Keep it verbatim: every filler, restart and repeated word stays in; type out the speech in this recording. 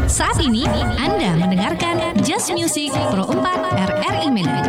Saat ini Anda mendengarkan Just Music Pro empat R R I Medan.